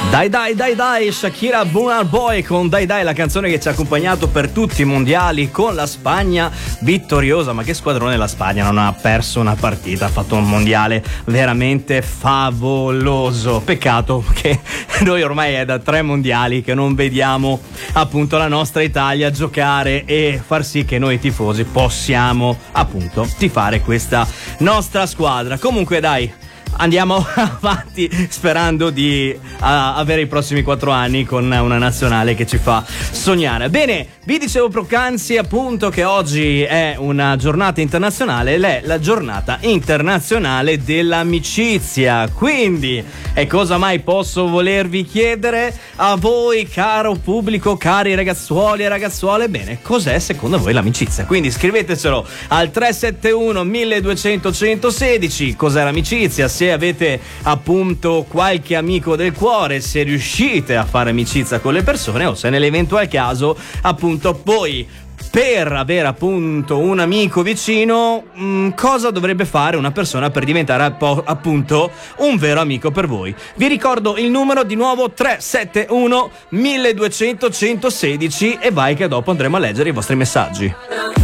Dai, Shakira Burna Boy con Dai, la canzone che ci ha accompagnato per tutti i mondiali, con la Spagna vittoriosa. Ma che squadrone la Spagna, non ha perso una partita, ha fatto un mondiale veramente favoloso. Peccato che noi ormai è da 3 mondiali che non vediamo appunto la nostra Italia giocare e far sì che noi tifosi possiamo appunto tifare questa nostra squadra. Comunque dai, andiamo avanti sperando di avere i prossimi 4 anni con una nazionale che ci fa sognare. Bene, vi dicevo poc'anzi appunto che oggi è una giornata internazionale, è la giornata internazionale dell'amicizia. Quindi, e cosa mai posso volervi chiedere a voi, caro pubblico, cari ragazzuoli e ragazzuole? Bene, cos'è secondo voi l'amicizia? Quindi scrivetecelo al 371 1200 116. Cos'è l'amicizia? Se avete appunto qualche amico del cuore, se riuscite a fare amicizia con le persone, o se nell'eventuale caso appunto poi per avere appunto un amico vicino, cosa dovrebbe fare una persona per diventare appunto un vero amico per voi? Vi ricordo il numero di nuovo: 371 1200 116, e vai che dopo andremo a leggere i vostri messaggi.